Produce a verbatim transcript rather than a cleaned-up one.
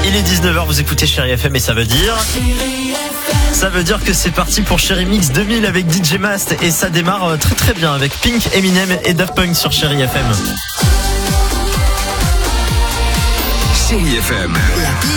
Il est dix-neuf heures, vous écoutez Chérie F M et ça veut dire... Ça veut dire que c'est parti pour Chérie Mix deux mille avec D J Mast et ça démarre très très bien avec Pink, Eminem et Daft Punk sur Chérie F M. Chérie F M.